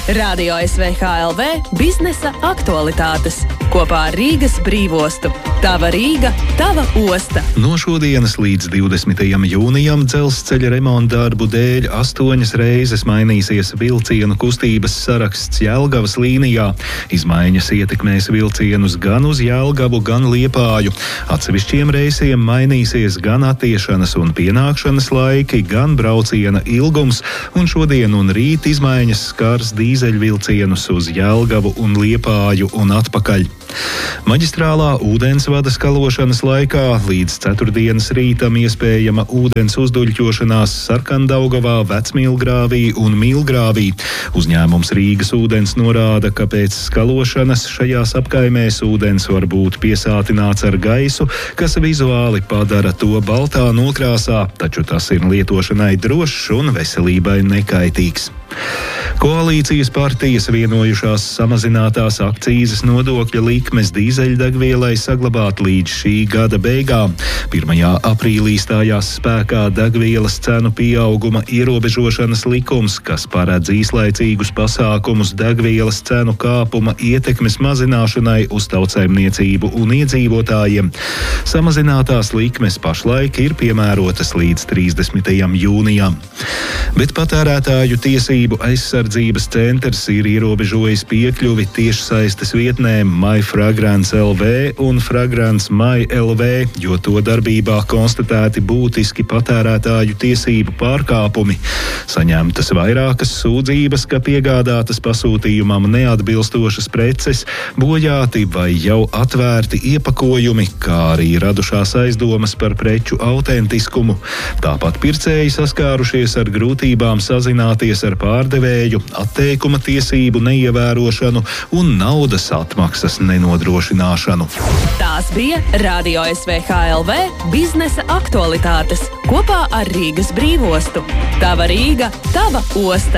Radio SVHLV biznesa aktualitātes kopā ar Rīgas brīvostu. Tava Rīga, tava osta. No šodienas līdz 20. jūnijam dzelzceļa remonta darbu dēļ 8 reizes mainīsies vilcienu kustības saraksts Jelgavas līnijā. Izmaiņas ietekmēs vilcienus gan uz Jelgavu, gan Liepāju. Atsevišķiem reisiem mainīsies gan attiešanas un pienākšanas laiki, gan brauciena ilgums, un šodien un rīt izmaiņas skars dīzeļvilcienus uz Jelgavu un Liepāju un atpakaļ. Maģistrālā ūdensvada skalošanas laikā līdz ceturtdienas rītam iespējama ūdens uzduļķošanās Sarkandaugavā, Vecmīlgrāvī un Mīlgrāvī. Uzņēmums Rīgas ūdens norāda, ka pēc skalošanas šajās apkaimēs ūdens var būt piesātināts ar gaisu, kas vizuāli padara to baltā nokrāsā, taču tas ir lietošanai drošs un veselībai nekaitīgs. Koalīcijas partijas vienojušās samazinātās akcīzes nodokļa likmes dīzeļdegvielai saglabāt līdz šī gada beigām. 1. aprīlī stājās spēkā degvielas cenu pieauguma ierobežošanas likums, kas paredz īslaicīgus pasākumus degvielas cenu kāpuma ietekmes mazināšanai uz tautsaimniecību un iedzīvotājiem. Samazinātās likmes pašlaik ir piemērotas līdz 30. jūnijam. Bet patērētāju tiesību aizsardzības centrs ir ierobežojis piekļuvi tiešsaistes vietnēm MyFragrance LV un Fragrance My LV, jo to darbībā konstatēti būtiski patērētāju tiesību pārkāpumi. Saņemtas vairākas sūdzības, ka piegādātas pasūtījumam neatbilstošas preces, bojāti vai jau atvērti iepakojumi, kā arī radušās aizdomas par preču autentiskumu. Tāpat pircēji saskārušies ar grūtībām sazināties ar pārdevēju, atteikuma tiesību neievērošanu un naudas atmaksas nenodrošināšanu. Tās bija Radio SVHLV biznesa aktualitātes kopā ar Rīgas brīvostu. Tava Rīga, tava osta.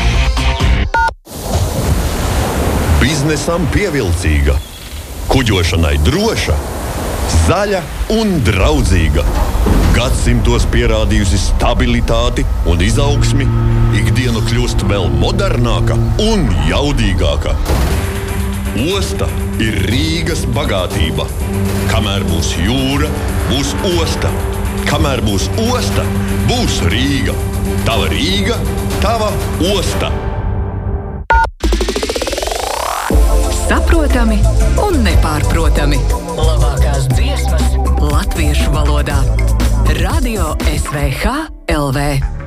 Biznesam pievilcīga, kuģošanai droša, zaļa un draudzīga. Gadsimtos pierādījusi stabilitāti un izaugsmi, ikdiena kļūst vēl modernāka un jaudīgāka. Osta ir Rīgas bagātība. Kamēr būs jūra, būs osta. Kamēr būs osta, būs Rīga. Tava Rīga, tava osta. Saprotami un nepārprotami. Labākās dziesmas latviešu valodā. Radio SVHLV.